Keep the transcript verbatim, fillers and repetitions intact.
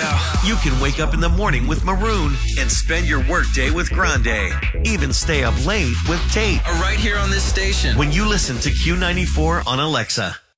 You can wake up in the morning with Maroon and spend your workday with Grande. Even stay up late with Tate. Right here on this station. When you listen to Q ninety-four on Alexa.